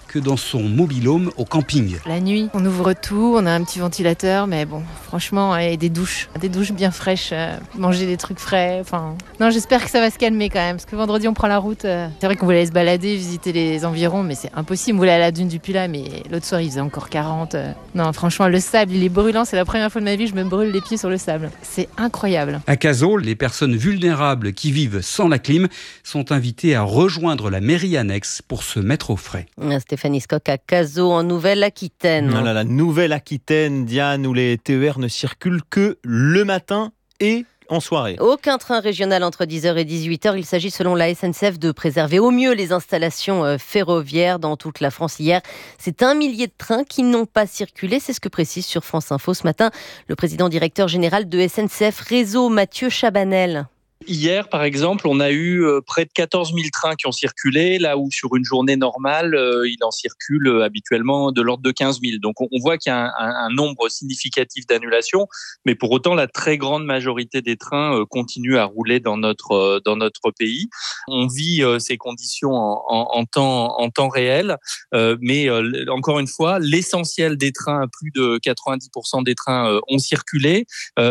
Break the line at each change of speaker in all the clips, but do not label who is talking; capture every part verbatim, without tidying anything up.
que dans son mobil-home au camping.
La nuit, on ouvre tout, on a un petit ventilateur, mais bon, franchement, et des douches, des douches bien fraîches, euh, manger des trucs frais, enfin... Non, j'espère que ça va se calmer quand même, parce que vendredi, on prend la route. Euh... C'est vrai qu'on voulait aller se balader, visiter les environs, mais c'est impossible. On voulait aller à la dune du Pilat, mais l'autre soir, il faisait encore quarante. Euh... Non, franchement, le sable, il est brûlant, c'est la première fois de ma vie que je me brûle les pieds sur le sable. C'est incroyable.
À Cazaux, les personnes vulnérables qui vivent sans la clim sont invitées à rejoindre la mairie annexe pour se mettre au frais.
Stéphanie Scott à Cazaux, en Nouvelle-Aquitaine.
Ah là, la Nouvelle-Aquitaine, Diane, où les T E R ne circulent que le matin et en soirée.
Aucun train régional entre dix heures et dix-huit heures. Il s'agit selon la S N C F de préserver au mieux les installations ferroviaires dans toute la France hier. C'est un millier de trains qui n'ont pas circulé. C'est ce que précise sur France Info ce matin le président directeur général de S N C F Réseau, Mathieu Chabanel.
Hier, par exemple, on a eu près de quatorze mille trains qui ont circulé, là où sur une journée normale, il en circule habituellement de l'ordre de quinze mille. Donc on voit qu'il y a un, un nombre significatif d'annulations, mais pour autant, la très grande majorité des trains continuent à rouler dans notre, dans notre pays. On vit ces conditions en, en, en, temps, en temps réel, mais encore une fois, l'essentiel des trains, plus de quatre-vingt-dix pour cent des trains ont circulé,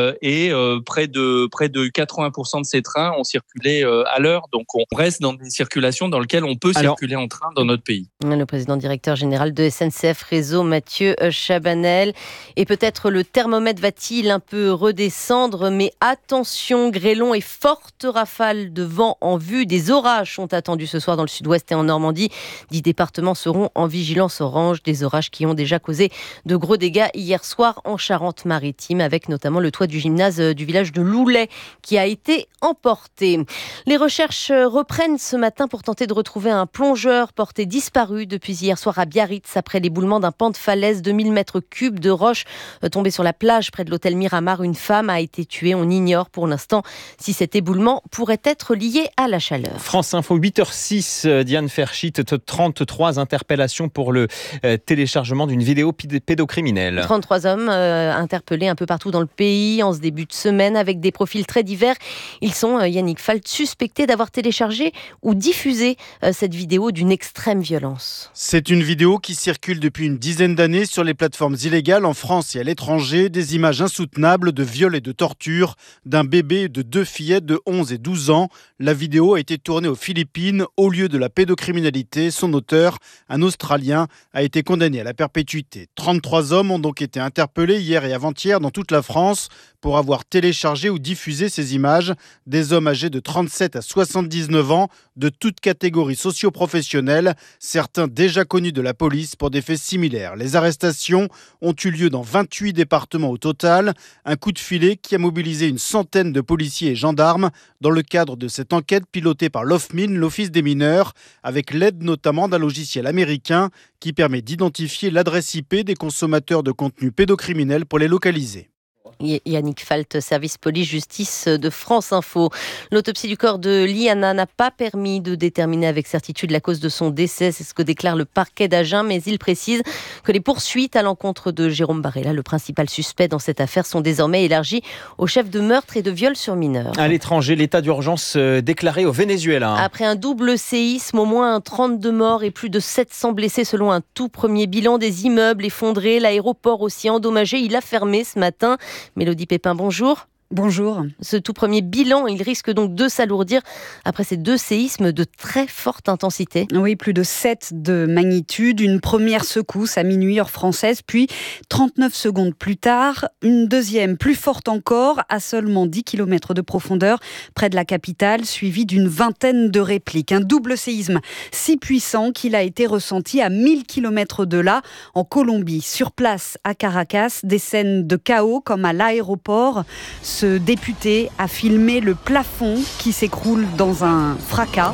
et près de, près de quatre-vingts pour cent de ces trains ont circulé à l'heure, donc on reste dans des circulations dans lesquelles on peut Alors, circuler en train dans notre pays.
Le président directeur général de S N C F Réseau, Mathieu Chabanel. Et peut-être le thermomètre va-t-il un peu redescendre, mais attention, grêlons et fortes rafales de vent en vue. Des orages sont attendus ce soir dans le sud-ouest et en Normandie. Dix départements seront en vigilance orange, des orages qui ont déjà causé de gros dégâts hier soir en Charente-Maritime, avec notamment le toit du gymnase du village de Loulet qui a été emporté. Les recherches reprennent ce matin pour tenter de retrouver un plongeur porté disparu depuis hier soir à Biarritz après l'éboulement d'un pan de falaise de mille mètres cubes de roches tombé sur la plage près de l'hôtel Miramar. Une femme a été tuée. On ignore pour l'instant si cet éboulement pourrait être lié à la chaleur.
France Info, huit heures six, Diane Ferchit, trente-trois interpellations pour le téléchargement d'une vidéo pédocriminelle.
trente-trois hommes euh, interpellés un peu partout dans le pays en ce début de semaine avec des profils très divers. Ils sont, euh, Yannick Falt, suspectés d'avoir téléchargé ou diffusé euh, cette vidéo d'une extrême violence.
C'est une vidéo qui circule depuis une dizaine d'années sur les plateformes illégales en France et à l'étranger. Des images insoutenables de viol et de torture d'un bébé et de deux fillettes de onze et douze ans. La vidéo a été tournée aux Philippines au lieu de la pédocriminalité. Son auteur, un Australien, a été condamné à la perpétuité. trente-trois hommes ont donc été interpellés hier et avant-hier dans toute la France pour avoir téléchargé ou diffusé ces images. Des hommes âgés de trente-sept à soixante-dix-neuf ans, de toutes catégories socio-professionnelles, certains déjà connus de la police pour des faits similaires. Les arrestations ont eu lieu dans vingt-huit départements au total. Un coup de filet qui a mobilisé une centaine de policiers et gendarmes dans le cadre de cette enquête pilotée par l'O F M I N, l'Office des mineurs, avec l'aide notamment d'un logiciel américain qui permet d'identifier l'adresse I P des consommateurs de contenus pédocriminels pour les localiser.
Yannick Falt, service police-justice de France Info. L'autopsie du corps de Liana n'a pas permis de déterminer avec certitude la cause de son décès. C'est ce que déclare le parquet d'Agen, mais il précise que les poursuites à l'encontre de Jérôme Barella, le principal suspect dans cette affaire, sont désormais élargies aux chefs de meurtre et de viol sur mineurs.
À l'étranger, l'état d'urgence déclaré au Venezuela.
Après un double séisme, au moins trente-deux morts et plus de sept cents blessés selon un tout premier bilan. Des immeubles effondrés, l'aéroport aussi endommagé. Il a fermé ce matin. Mélodie Pépin, bonjour.
Bonjour.
Ce tout premier bilan, il risque donc de s'alourdir après ces deux séismes de très forte intensité.
Oui, plus de sept de magnitude. Une première secousse à minuit heure française, puis trente-neuf secondes plus tard, une deuxième plus forte encore, à seulement dix kilomètres de profondeur, près de la capitale, suivie d'une vingtaine de répliques. Un double séisme si puissant qu'il a été ressenti à mille kilomètres de là, en Colombie. Sur place, à Caracas, des scènes de chaos comme à l'aéroport. Ce député a filmé le plafond qui s'écroule dans un fracas.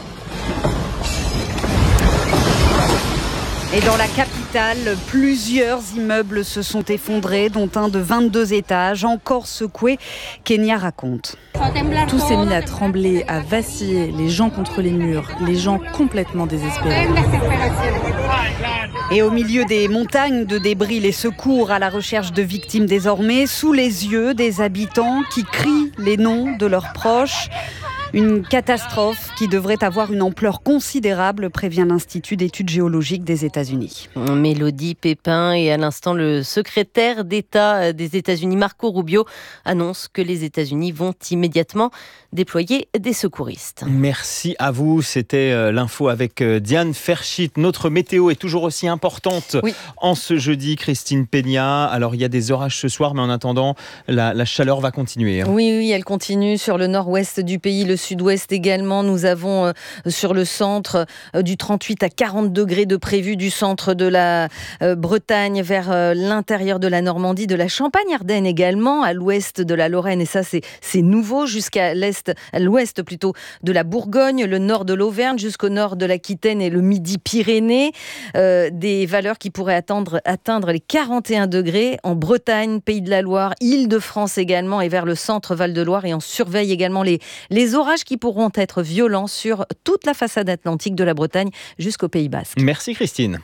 Et dans la capitale, plusieurs immeubles se sont effondrés, dont un de vingt-deux étages, encore secoué. Kenya raconte.
Tout s'est mis à trembler, à vaciller, les gens contre les murs, les gens complètement désespérés.
Et au milieu des montagnes de débris, les secours à la recherche de victimes désormais, sous les yeux des habitants qui crient les noms de leurs proches. Une catastrophe qui devrait avoir une ampleur considérable, prévient l'Institut d'études géologiques des États-Unis.
Mélodie Pépin et à l'instant le secrétaire d'État des États-Unis, Marco Rubio, annonce que les États-Unis vont immédiatement déployer des secouristes.
Merci à vous, c'était l'info avec Diane Ferschit. Notre météo est toujours aussi importante oui. en ce jeudi, Christine Peña. Alors il y a des orages ce soir, mais en attendant, la, la chaleur va continuer. Hein.
Oui, oui, elle continue sur le nord-ouest du pays, le sud-ouest également. Nous avons euh, sur le centre euh, du trente-huit à quarante degrés de prévu, du centre de la euh, Bretagne vers euh, l'intérieur de la Normandie, de la Champagne-Ardenne également, à l'ouest de la Lorraine, et ça c'est, c'est nouveau, jusqu'à l'est, à l'ouest plutôt de la Bourgogne, le nord de l'Auvergne, jusqu'au nord de l'Aquitaine et le midi-Pyrénées. Euh, des valeurs qui pourraient atteindre, atteindre les quarante et un degrés en Bretagne, Pays de la Loire, Île-de-France également, et vers le centre Val-de-Loire. Et on surveille également les, les orages qui pourront être violents sur toute la façade atlantique de la Bretagne jusqu'au Pays Basque.
Merci Christine.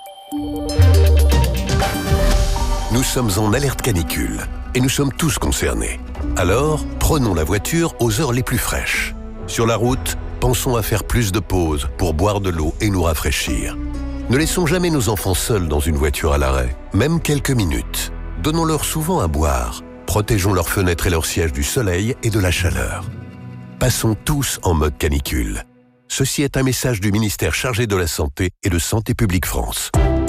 Nous sommes en alerte canicule et nous sommes tous concernés. Alors, prenons la voiture aux heures les plus fraîches. Sur la route, pensons à faire plus de pauses pour boire de l'eau et nous rafraîchir. Ne laissons jamais nos enfants seuls dans une voiture à l'arrêt, même quelques minutes. Donnons-leur souvent à boire. Protégeons leurs fenêtres et leurs sièges du soleil et de la chaleur. Passons tous en mode canicule. Ceci est un message du ministère chargé de la Santé et de Santé publique France.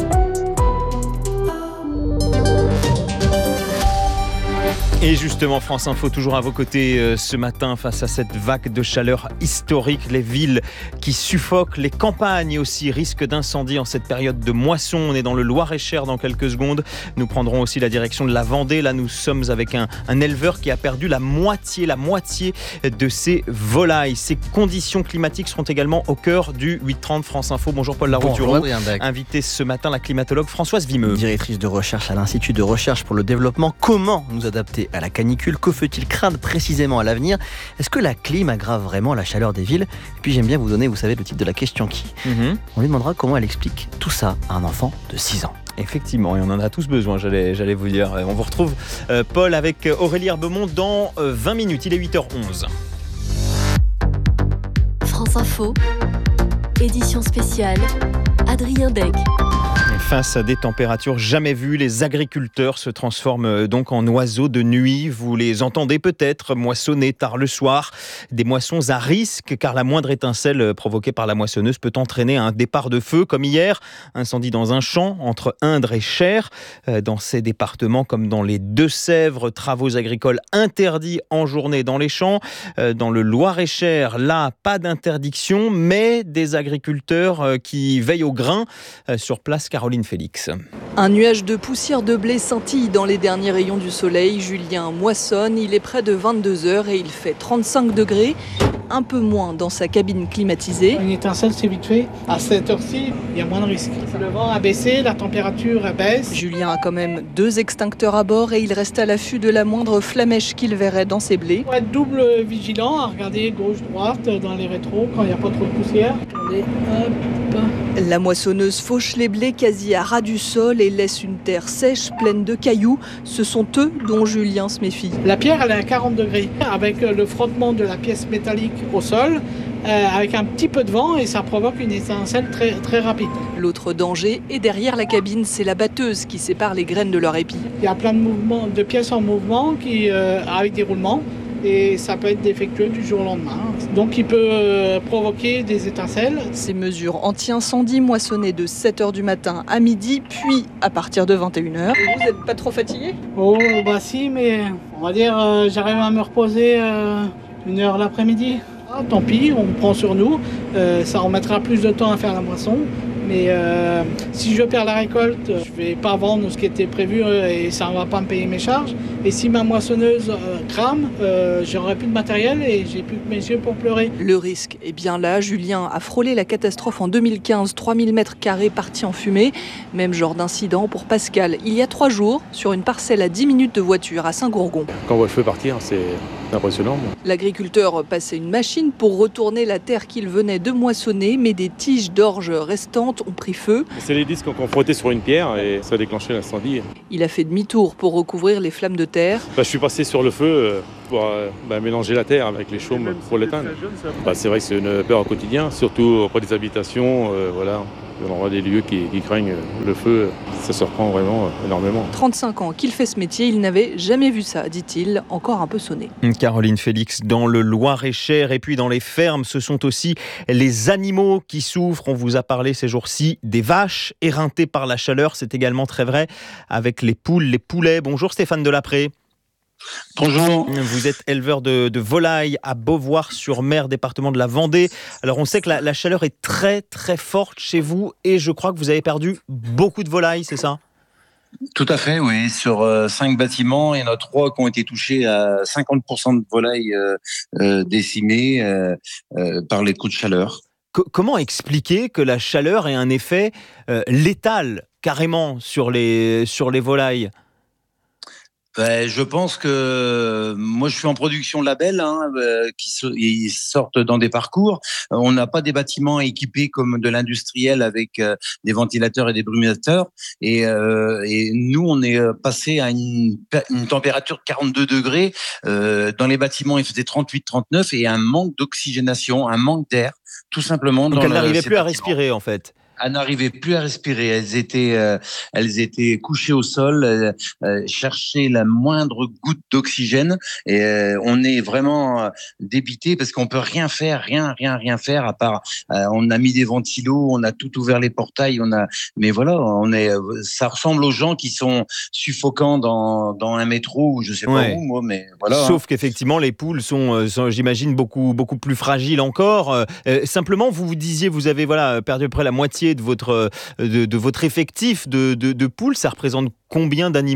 Et justement, France Info, toujours à vos côtés euh, ce matin face à cette vague de chaleur historique. Les villes qui suffoquent, les campagnes aussi risquent d'incendie en cette période de moisson. On est dans le Loir-et-Cher dans quelques secondes. Nous prendrons aussi la direction de la Vendée. Là, nous sommes avec un, un éleveur qui a perdu la moitié, la moitié de ses volailles. Ces conditions climatiques seront également au cœur du huit trente France Info. Bonjour Paul Laroutureau.
Bonjour
Invité ce matin, la climatologue Françoise Vimeux.
Directrice de recherche à l'Institut de recherche pour le développement. Comment nous adapter à la canicule? Que faut-il craindre précisément à l'avenir? Est-ce que la clim aggrave vraiment la chaleur des villes? Et puis j'aime bien vous donner, vous savez, le titre de la question qui. Mm-hmm. On lui demandera comment elle explique tout ça à un enfant de six ans.
Effectivement, et on en a tous besoin, j'allais, j'allais vous dire. On vous retrouve, euh, Paul, avec Aurélie Herbemont dans euh, vingt minutes. Il est huit heures onze.
France Info, édition spéciale, Adrien Dec.
Face à des températures jamais vues, les agriculteurs se transforment donc en oiseaux de nuit. Vous les entendez peut-être moissonner tard le soir. Des moissons à risque, car la moindre étincelle provoquée par la moissonneuse peut entraîner un départ de feu, comme hier. Incendie dans un champ entre Indre et Cher. Dans ces départements, comme dans les Deux-Sèvres, travaux agricoles interdits en journée dans les champs. Dans le Loir-et-Cher, là, pas d'interdiction, mais des agriculteurs qui veillent au grain. Sur place, Caroline Félix.
Un nuage de poussière de blé scintille dans les derniers rayons du soleil. Julien moissonne, il est près de vingt-deux heures et il fait trente-cinq degrés, un peu moins dans sa cabine climatisée.
Une étincelle, c'est vite fait. À cette heure-ci, il y a moins de risques. Le vent a baissé, la température baisse.
Julien a quand même deux extincteurs à bord et il reste à l'affût de la moindre flamèche qu'il verrait dans ses blés.
Il faut être double vigilant à regarder gauche-droite dans les rétros quand il n'y a pas trop de poussière. Attendez, hop.
La moissonneuse fauche les blés quasi à ras du sol et laisse une terre sèche pleine de cailloux. Ce sont eux dont Julien se méfie.
La pierre, elle est à quarante degrés avec le frottement de la pièce métallique au sol, euh, avec un petit peu de vent et ça provoque une étincelle très, très rapide.
L'autre danger est derrière la cabine, c'est la batteuse qui sépare les graines de leur épi.
Il y a plein de mouvements, de pièces en mouvement qui, euh, avec des roulements. Et ça peut être défectueux du jour au lendemain. Donc il peut euh, provoquer des étincelles.
Ces mesures anti-incendie moissonnées de sept heures du matin à midi, puis à partir de vingt et une heures. Et vous n'êtes pas trop fatigué?
Oh bah si, mais on va dire euh, j'arrive à me reposer euh, une heure l'après-midi. Ah, tant pis, on prend sur nous. Euh, ça remettra plus de temps à faire la moisson. Mais euh, si je perds la récolte, je ne vais pas vendre ce qui était prévu et ça ne va pas me payer mes charges. Et si ma moissonneuse euh, crame, euh, j'aurai plus de matériel et j'ai plus que mes yeux pour pleurer.
Le risque est bien là. Julien a frôlé la catastrophe en deux mille quinze, trois mille mètres carrés partis en fumée. Même genre d'incident pour Pascal, il y a trois jours, sur une parcelle à dix minutes de voiture à Saint-Gourgon.
Quand on voit le feu partir, c'est impressionnant.
L'agriculteur passait une machine pour retourner la terre qu'il venait de moissonner, mais des tiges d'orge restantes tentes ont pris feu.
C'est les disques qu'on a frottés sur une pierre et ça a déclenché l'incendie.
Il a fait demi-tour pour recouvrir les flammes de terre.
Bah, je suis passé sur le feu pour euh, bah, mélanger la terre avec les chaumes pour l'éteindre. Bah, c'est vrai que c'est une peur au quotidien, surtout auprès des habitations. Euh, voilà. On voit des lieux qui, qui craignent le feu, ça surprend vraiment énormément.
trente-cinq ans qu'il fait ce métier, il n'avait jamais vu ça, dit-il, encore un peu sonné.
Caroline Félix, dans le Loir-et-Cher et puis dans les fermes, ce sont aussi les animaux qui souffrent. On vous a parlé ces jours-ci des vaches éreintées par la chaleur, c'est également très vrai avec les poules, les poulets. Bonjour Stéphane Delapré.
Bonjour.
Vous êtes éleveur de, de volailles à Beauvoir-sur-Mer, département de la Vendée. Alors on sait que la, la chaleur est très très forte chez vous et je crois que vous avez perdu beaucoup de volailles, c'est ça ?
Tout à fait, oui. Sur euh, cinq bâtiments, il y en a trois qui ont été touchés à cinquante pour cent de volailles euh, euh, décimées euh, euh, par les coups de chaleur.
C- comment expliquer que la chaleur ait un effet euh, létal carrément sur les, sur les volailles ?
Ben, je pense que moi je suis en production label hein, euh, qui so- ils sortent dans des parcours. On n'a pas des bâtiments équipés comme de l'industriel avec euh, des ventilateurs et des brumisateurs. Et, euh, et nous on est passé à une, une température de quarante-deux degrés. Euh, dans les bâtiments il faisait trente-huit trente-neuf et un manque d'oxygénation, un manque d'air, tout simplement.
Donc
dans
elle
le,
n'arrivait plus
bâtiments.
à respirer en fait.
Elles n'arrivaient plus à respirer. Elles étaient, euh, elles étaient couchées au sol, euh, euh, cherchaient la moindre goutte d'oxygène. Et euh, on est vraiment euh, débité parce qu'on peut rien faire, rien, rien, rien faire à part. Euh, on a mis des ventilos, on a tout ouvert les portails, on a. Mais voilà, on est. Ça ressemble aux gens qui sont suffocants dans dans un métro ou je sais pas
Ouais.
où, moi. Mais voilà.
Sauf qu'effectivement, les poules sont, sont, j'imagine, beaucoup, beaucoup plus fragiles encore. Euh, simplement, vous vous disiez, vous avez voilà, perdu à peu près la moitié de votre, de, de votre effectif de, de, de poules. Ça représente combien d'animaux ?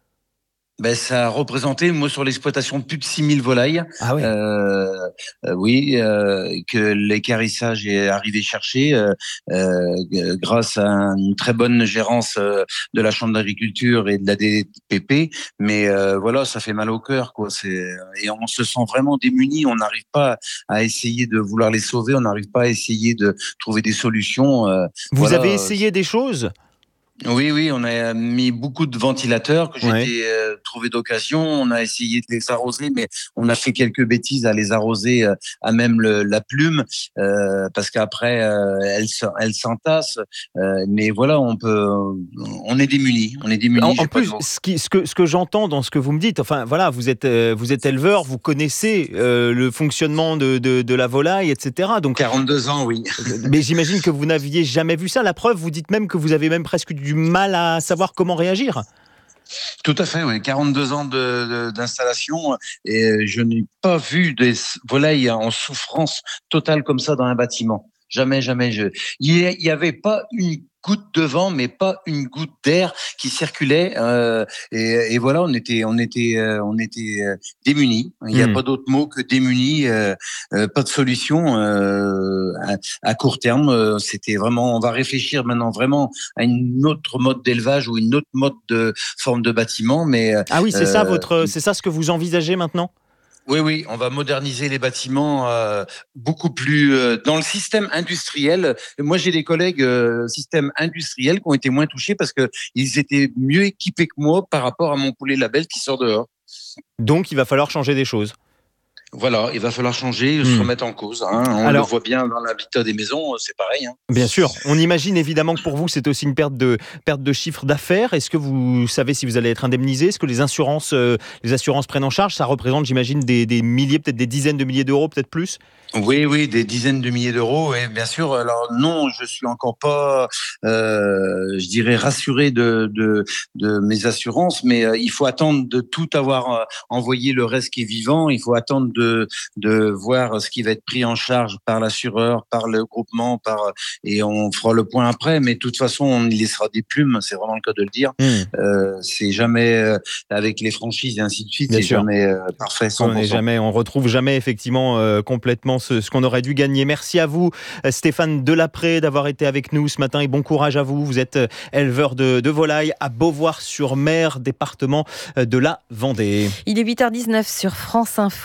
Ben, ça a représenté, moi, sur l'exploitation, plus de six mille volailles.
Ah ouais.
Euh, euh, oui, euh, que l'équarrissage est arrivé chercher euh, euh, grâce à une très bonne gérance euh, de la Chambre d'agriculture et de la D P P. Mais euh, voilà, ça fait mal au cœur, quoi. C'est, et on se sent vraiment démunis. On n'arrive pas à essayer de vouloir les sauver. On n'arrive pas à essayer de trouver des solutions. Euh,
Vous
voilà.
avez essayé des choses ?
Oui, oui, on a mis beaucoup de ventilateurs que j'ai
Ouais.
été, euh, trouvé d'occasion. On a essayé de les arroser, mais on a fait quelques bêtises à les arroser euh, à même le, la plume, euh, parce qu'après euh, elles, se- elles s'entassent. Euh, mais voilà, on peut, on est démunis, on est démunis.
En,
j'ai
en
pas de
plus,
mots.
ce, qui, ce que, ce que j'entends dans ce que vous me dites, enfin voilà, vous êtes, euh, vous êtes éleveur, vous connaissez euh, le fonctionnement de, de, de la volaille, et cetera. Donc,
quarante-deux ans, oui.
mais j'imagine que vous n'aviez jamais vu ça. La preuve, vous dites même que vous avez même presque du mal à savoir comment réagir.
Tout à fait, oui. quarante-deux ans de, de, d'installation et je n'ai pas vu des volailles en souffrance totale comme ça dans un bâtiment. Jamais, jamais. Je... Il n'y avait pas une goutte de vent, mais pas une goutte d'air qui circulait. Euh, et, et voilà, on était, on était, euh, on était euh, démunis. Il n'y a
Mmh.
pas d'autre mot que démunis. Euh, euh, pas de solution euh, à, à court terme. Euh, C'était vraiment. On va réfléchir maintenant vraiment à une autre mode d'élevage ou une autre mode de forme de bâtiment. Mais
Ah oui, c'est ça
euh,
votre, c'est ça ce que vous envisagez maintenant ?
Oui, oui, on va moderniser les bâtiments euh, beaucoup plus euh, dans le système industriel. Moi, j'ai des collègues euh, système industriel qui ont été moins touchés parce que ils étaient mieux équipés que moi par rapport à mon poulet label qui sort dehors.
Donc, il va falloir changer des choses.
Voilà, il va falloir changer, se
Hmm.
remettre en cause. Hein. On
Alors-
le voit bien dans l'habitat des maisons, c'est pareil. Hein.
Bien sûr. On imagine évidemment que pour vous, c'est aussi une perte de, perte de chiffre d'affaires. Est-ce que vous savez si vous allez être indemnisé ? Est-ce que les assurances, euh, les assurances prennent en charge ? Ça représente, j'imagine, des, des milliers, peut-être des dizaines de milliers d'euros, peut-être plus ?
Oui, oui, des dizaines de milliers d'euros, et bien sûr. Alors non, je suis encore pas, euh, je dirais, rassuré de, de, de mes assurances, mais euh, il faut attendre de tout avoir euh, envoyé le reste qui est vivant. Il faut attendre de, de voir ce qui va être pris en charge par l'assureur, par le groupement, par et on fera le point après. Mais de toute façon, on y laissera des plumes. C'est vraiment le cas de le dire.
Mmh.
Euh, c'est jamais euh, avec les franchises et ainsi de suite.
Bien
C'est
sûr.
jamais euh, parfait. cent
On
pour cent.
n'est jamais, on retrouve jamais effectivement euh, complètement ce, ce qu'on aurait dû gagner. Merci à vous, euh, Stéphane Delapré, d'avoir été avec nous ce matin et bon courage à vous. Vous êtes euh, éleveur de, de volailles à Beauvoir-sur-Mer, département euh, de la Vendée.
Il est huit heures dix-neuf sur France Info. Il fait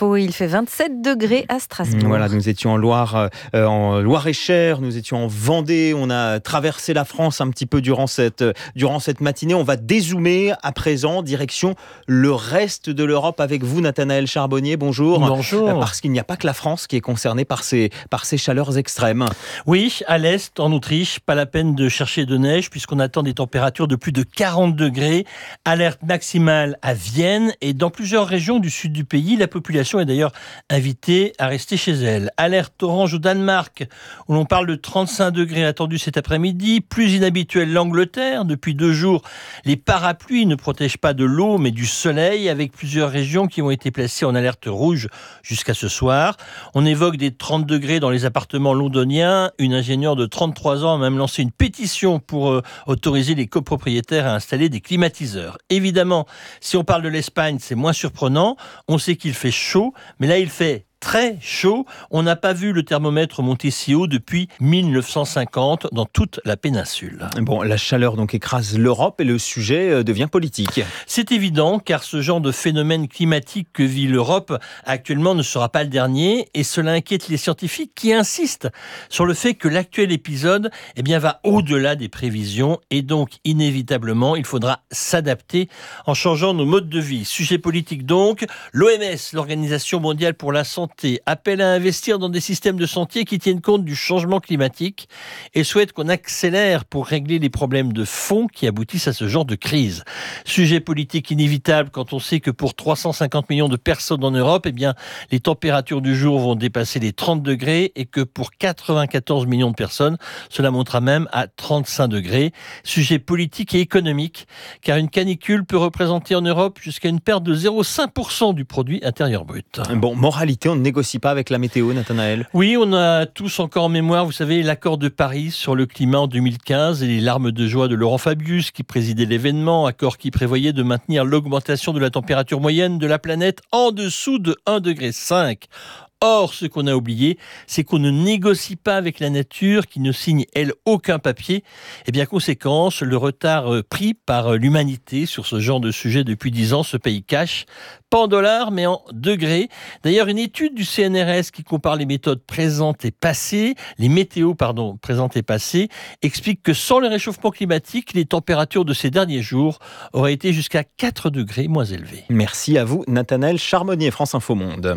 fait vingt-sept degrés à Strasbourg.
Voilà, nous étions en Loire, euh, en Loire-et-Cher, nous étions en Vendée, on a traversé la France un petit peu durant cette, durant cette matinée. On va dézoomer à présent, direction le reste de l'Europe avec vous, Nathanaël Charbonnier. Bonjour.
Bonjour.
Euh, parce qu'il n'y a pas que la France qui est concernée par ces, par ces chaleurs extrêmes.
Oui, à l'est, en Autriche, pas la peine de chercher de neige puisqu'on attend des températures de plus de quarante degrés. Alerte maximale à Vienne et dans plusieurs régions du sud du pays. La population est d'ailleurs invitée à rester chez elle. Alerte orange au Danemark où l'on parle de trente-cinq degrés attendus cet après-midi. Plus inhabituel l'Angleterre. Depuis deux jours, les parapluies ne protègent pas de l'eau mais du soleil avec plusieurs régions qui ont été placées en alerte rouge jusqu'à ce soir. On évoque des trente degrés dans les appartements londoniens. Une ingénieure de trente-trois ans a même lancé une pétition pour euh, autoriser les copropriétaires à installer des climatiseurs. Évidemment, si on parle de l'Espagne, c'est moins surprenant. On sait qu'il fait chaud, mais là, il fait très chaud. On n'a pas vu le thermomètre monter si haut depuis mille neuf cent cinquante dans toute la péninsule.
Bon, la chaleur donc écrase l'Europe et le sujet devient politique.
C'est évident car ce genre de phénomène climatique que vit l'Europe actuellement ne sera pas le dernier et cela inquiète les scientifiques qui insistent sur le fait que l'actuel épisode eh bien, va au-delà des prévisions et donc inévitablement il faudra s'adapter en changeant nos modes de vie. Sujet politique donc, l'O M S, l'Organisation mondiale pour la santé, appelle à investir dans des systèmes de santé qui tiennent compte du changement climatique et souhaite qu'on accélère pour régler les problèmes de fond qui aboutissent à ce genre de crise. Sujet politique inévitable quand on sait que pour trois cent cinquante millions de personnes en Europe, eh bien, les températures du jour vont dépasser les trente degrés et que pour quatre-vingt-quatorze millions de personnes, cela montera même à trente-cinq degrés. Sujet politique et économique car une canicule peut représenter en Europe jusqu'à une perte de zéro virgule cinq pour cent du produit intérieur brut.
Bon, moralité, on ne négocie pas avec la météo, Nathanaël.
Oui, on a tous encore en mémoire, vous savez, l'accord de Paris sur le climat en deux mille quinze et les larmes de joie de Laurent Fabius qui présidait l'événement, accord qui prévoyait de maintenir l'augmentation de la température moyenne de la planète en dessous de un virgule cinq degré. Or, ce qu'on a oublié, c'est qu'on ne négocie pas avec la nature, qui ne signe, elle, aucun papier. Et bien, conséquence, le retard pris par l'humanité sur ce genre de sujet depuis dix ans se paye cash, pas en dollars, mais en degrés. D'ailleurs, une étude du C N R S qui compare les méthodes présentes et passées, les météos, pardon, présentes et passées, explique que sans le réchauffement climatique, les températures de ces derniers jours auraient été jusqu'à quatre degrés moins élevées.
Merci à vous, Nathanaël Charbonnier, France Info Monde.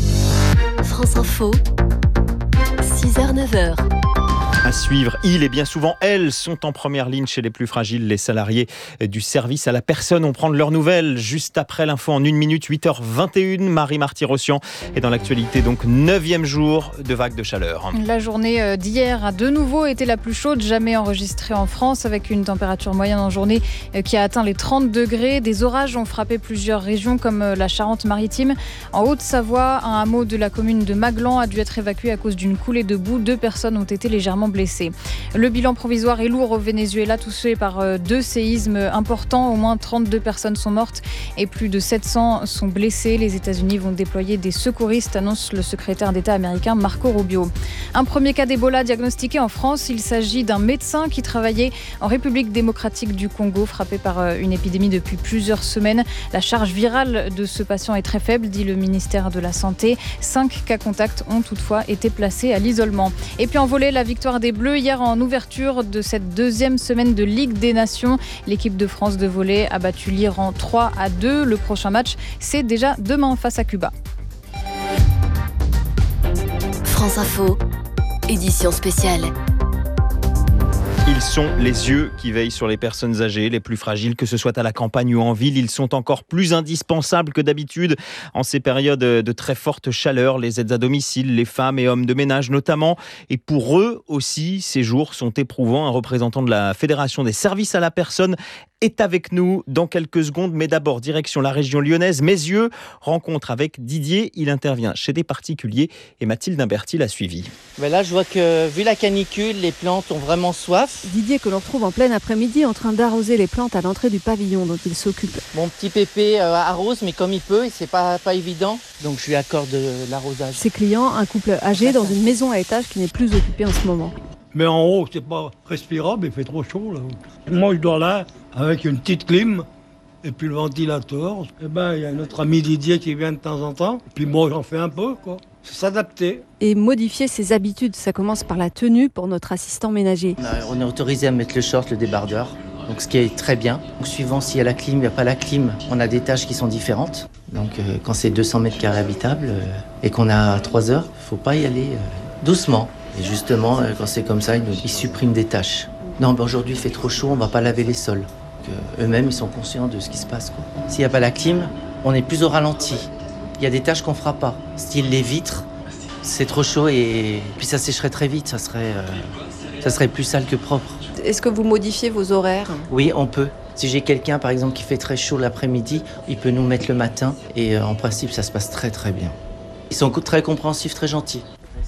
France Info, six heures neuf heures.
À suivre, ils et bien souvent elles sont en première ligne chez les plus fragiles, les salariés du service à la personne. On prend de leurs nouvelles juste après l'info en une minute, huit heures vingt et une. Marie Marty-Rossian est dans l'actualité, donc neuvième jour de vague de chaleur.
La journée d'hier a de nouveau été la plus chaude jamais enregistrée en France, avec une température moyenne en journée qui a atteint les trente degrés. Des orages ont frappé plusieurs régions comme la Charente-Maritime. En Haute-Savoie, un hameau de la commune de Maglan a dû être évacué à cause d'une coulée de boue. Deux personnes ont été légèrement blessées. Le bilan provisoire est lourd au Venezuela, touché par deux séismes importants. Au moins trente-deux personnes sont mortes et plus de sept cents sont blessées. Les États-Unis vont déployer des secouristes, annonce le secrétaire d'État américain Marco Rubio. Un premier cas d'Ebola diagnostiqué en France. Il s'agit d'un médecin qui travaillait en République démocratique du Congo, frappé par une épidémie depuis plusieurs semaines. La charge virale de ce patient est très faible, dit le ministère de la Santé. Cinq cas contacts ont toutefois été placés à l'isolement. Et puis en volley, la victoire des Bleus hier en ouverture de cette deuxième semaine de Ligue des Nations. L'équipe de France de volley a battu l'Iran trois à deux. Le prochain match, c'est déjà demain face à Cuba.
France Info, édition spéciale.
Ils sont les yeux qui veillent sur les personnes âgées, les plus fragiles, que ce soit à la campagne ou en ville. Ils sont encore plus indispensables que d'habitude en ces périodes de très forte chaleur. Les aides à domicile, les femmes et hommes de ménage notamment. Et pour eux aussi, ces jours sont éprouvants. Un représentant de la Fédération des services à la personne est avec nous dans quelques secondes. Mais d'abord, direction la région lyonnaise. Mézieux, rencontre avec Didier. Il intervient chez des particuliers et Mathilde Imberti l'a suivi.
Ben là, je vois que vu la canicule, les plantes ont vraiment soif.
Didier que l'on retrouve en plein après-midi en train d'arroser les plantes à l'entrée du pavillon dont il s'occupe.
Mon petit pépé euh, arrose, mais comme il peut, et c'est pas, pas évident. Donc je lui accorde de l'arrosage.
Ses clients, un couple âgé dans une maison à étage qui n'est plus occupée en ce moment.
Mais en haut, c'est pas respirable, il fait trop chaud là. Moi, je dors là avec une petite clim Et puis le ventilateur, eh ben, il y a notre ami Didier qui vient de temps en temps. Et puis moi, j'en fais un peu, quoi. S'adapter.
Et modifier ses habitudes, ça commence par la tenue pour notre assistant ménager.
On est autorisé à mettre le short, le débardeur, donc ce qui est très bien. Donc, suivant s'il y a la clim, il n'y a pas la clim, on a des tâches qui sont différentes. Donc euh, quand c'est deux cents mètres carrés habitables euh, et qu'on a trois heures, il ne faut pas y aller euh, doucement. Et justement, euh, quand c'est comme ça, ils, nous, ils suppriment des tâches. Non, ben aujourd'hui il fait trop chaud, on ne va pas laver les sols. Donc, euh, eux-mêmes, ils sont conscients de ce qui se passe, quoi. S'il n'y a pas la clim, on est plus au ralenti. Il y a des tâches qu'on ne fera pas, style les vitres. C'est trop chaud et puis ça sécherait très vite, ça serait, euh, ça serait plus sale que propre.
Est-ce que vous modifiez vos horaires ?
Oui, on peut. Si j'ai quelqu'un, par exemple, qui fait très chaud l'après-midi, il peut nous mettre le matin et euh, en principe, ça se passe très très bien. Ils sont très compréhensifs, très gentils.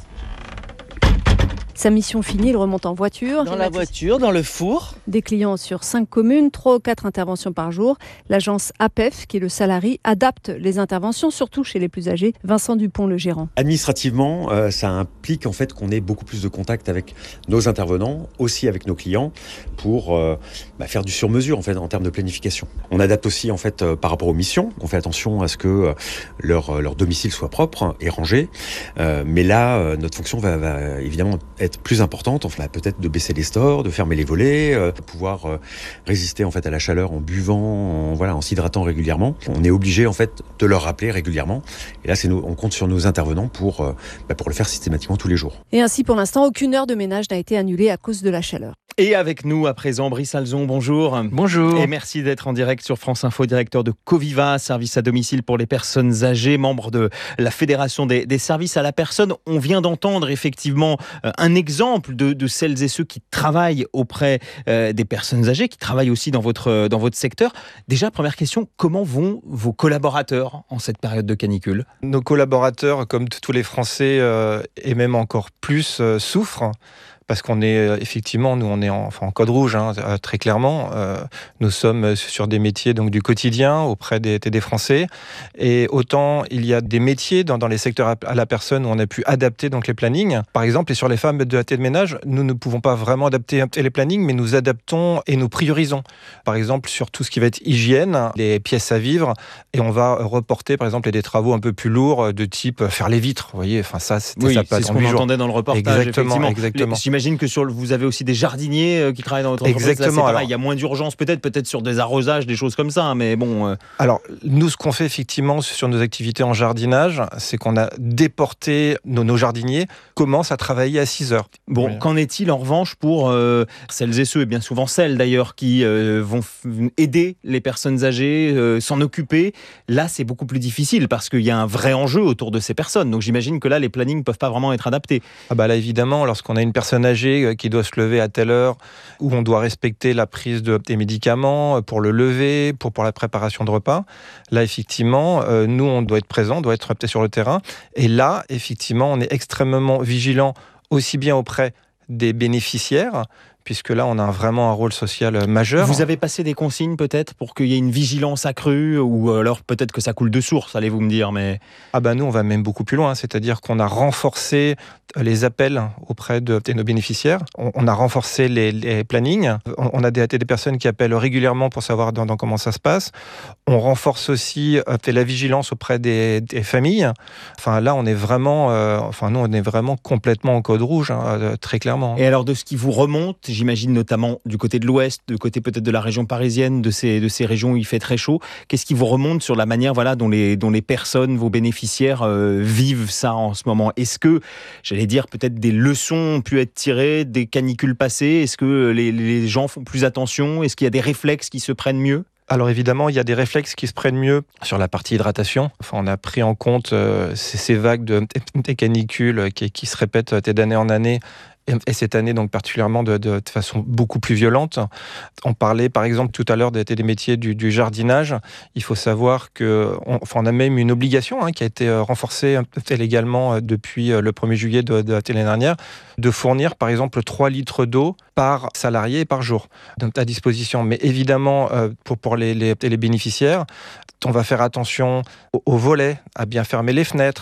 Sa mission finie, il remonte en voiture.
Dans la voiture, dans le four.
Des clients sur cinq communes, trois ou quatre interventions par jour. L'agence A P E F, qui est le salarié, adapte les interventions, surtout chez les plus âgés. Vincent Dupont, le gérant.
Administrativement, euh, ça implique en fait qu'on ait beaucoup plus de contact avec nos intervenants, aussi avec nos clients, pour euh, bah, faire du sur-mesure en fait en termes de planification. On adapte aussi en fait euh, par rapport aux missions. On fait attention à ce que euh, leur leur domicile soit propre et rangé. Euh, mais là, euh, notre fonction va, va évidemment être plus importante, enfin peut-être de baisser les stores, de fermer les volets, euh, de pouvoir euh, résister en fait à la chaleur en buvant, en, voilà, en s'hydratant régulièrement. On est obligé en fait de leur rappeler régulièrement. Et là, c'est nos, on compte sur nos intervenants pour euh, bah, pour le faire systématiquement tous les jours.
Et ainsi, pour l'instant, aucune heure de ménage n'a été annulée à cause de la chaleur.
Et avec nous à présent, Brice Alzon, bonjour.
Bonjour.
Et merci d'être en direct sur France Info, directeur de Coviva, service à domicile pour les personnes âgées, membre de la Fédération des, des services à la personne. On vient d'entendre effectivement un exemple de, de celles et ceux qui travaillent auprès euh, des personnes âgées, qui travaillent aussi dans votre, dans votre secteur. Déjà, première question, comment vont vos collaborateurs en cette période de canicule ?
Nos collaborateurs, comme tous les Français, euh, et même encore plus, euh, souffrent. Parce qu'on est euh, effectivement, nous on est en, enfin, en code rouge, hein, euh, très clairement. Euh, nous sommes sur des métiers donc du quotidien auprès des, des Français. Et autant il y a des métiers dans, dans les secteurs à la personne où on a pu adapter donc les plannings. Par exemple, et sur les femmes de la de ménage, nous ne pouvons pas vraiment adapter les plannings, mais nous adaptons et nous priorisons. Par exemple, sur tout ce qui va être hygiène, les pièces à vivre, et on va reporter par exemple des travaux un peu plus lourds de type faire les vitres. Vous voyez, enfin ça,
oui,
ça peut
c'est ce qu'on entendait dans le reportage.
Exactement, exactement.
Les, J'imagine que sur le, vous avez aussi des jardiniers qui travaillent dans votre entreprise.
Exactement.
Là,
alors,
il y a moins d'urgence peut-être, peut-être sur des arrosages, des choses comme ça, mais bon. Euh...
Alors, nous, ce qu'on fait effectivement sur nos activités en jardinage, c'est qu'on a déporté nos, nos jardiniers commencent à travailler à six heures.
Bon, oui. Qu'en est-il en revanche pour euh, celles et ceux, et bien souvent celles d'ailleurs, qui euh, vont f- aider les personnes âgées, euh, s'en occuper. Là, c'est beaucoup plus difficile parce qu'il y a un vrai enjeu autour de ces personnes. Donc, j'imagine que là, les plannings ne peuvent pas vraiment être adaptés.
Ah bah là, évidemment, lorsqu'on a une personne âgée qui doit se lever à telle heure, où on doit respecter la prise de, des médicaments pour le lever, pour, pour la préparation de repas. Là, effectivement, euh, nous, on doit être présent, on doit être peut-être sur le terrain. Et là, effectivement, on est extrêmement vigilant aussi bien auprès des bénéficiaires, puisque là, on a vraiment un rôle social majeur.
Vous avez passé des consignes peut-être pour qu'il y ait une vigilance accrue, ou alors peut-être que ça coule de source, allez-vous me dire, mais...
Ah ben nous, on va même beaucoup plus loin, c'est-à-dire qu'on a renforcé les appels auprès de, de nos bénéficiaires, on, on a renforcé les, les plannings, on, on a des, des personnes qui appellent régulièrement pour savoir dans, dans comment ça se passe, on renforce aussi euh, la vigilance auprès des, des familles. Enfin là, on est vraiment, euh, enfin nous, on est vraiment complètement en code rouge, hein, euh, très clairement.
Et alors de ce qui vous remonte, j'imagine notamment du côté de l'Ouest, du côté peut-être de la région parisienne, de ces, de ces régions où il fait très chaud, qu'est-ce qui vous remonte sur la manière voilà, dont, les, dont les personnes, vos bénéficiaires euh, vivent ça en ce moment ? Est-ce que, j'allais dire, peut-être des leçons ont pu être tirées des canicules passées ? Est-ce que les, les gens font plus attention ? Est-ce qu'il y a des réflexes qui se prennent mieux ?
Alors évidemment, il y a des réflexes qui se prennent mieux sur la partie hydratation. Enfin, on a pris en compte euh, ces, ces vagues de, de canicules qui, qui se répètent d'année en année, et cette année donc particulièrement de, de, de façon beaucoup plus violente. On parlait par exemple tout à l'heure des, des métiers du, du jardinage. Il faut savoir qu'on enfin, on a même une obligation hein, qui a été renforcée légalement depuis le premier juillet de, de l'année dernière, de fournir par exemple trois litres d'eau par salarié et par jour à disposition. Mais évidemment, pour, pour les, les, les bénéficiaires, on va faire attention aux, aux volets, à bien fermer les fenêtres,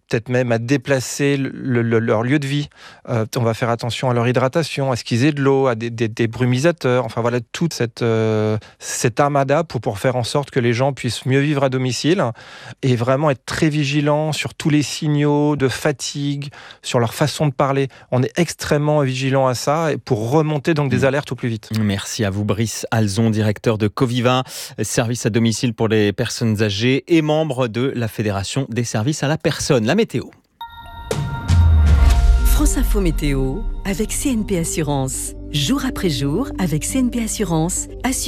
peut-être même à déplacer le, le, leur lieu de vie. Euh, on va faire attention à leur hydratation, à ce qu'ils aient de l'eau, à des, des, des brumisateurs. Enfin voilà, toute cette, euh, cette armada pour, pour faire en sorte que les gens puissent mieux vivre à domicile et vraiment être très vigilants sur tous les signaux de fatigue, sur leur façon de parler. On est extrêmement vigilant à ça pour remonter donc des alertes au plus vite.
Merci à vous Brice Alzon, directeur de Coviva, service à domicile pour les personnes âgées et membre de la Fédération des services à la personne. La météo.
France Info Météo avec C N P Assurance. Jour après jour avec C N P Assurance.